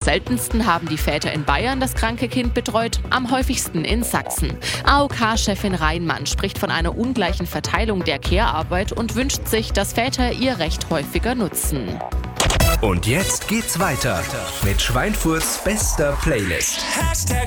Seltensten haben die Väter in Bayern das kranke Kind betreut, am häufigsten in Sachsen. AOK-Chefin Reinmann spricht von einer ungleichen Verteilung der Care-Arbeit und wünscht sich, dass Väter ihr Recht häufiger nutzen. Und jetzt geht's weiter mit Schweinfurts bester Playlist.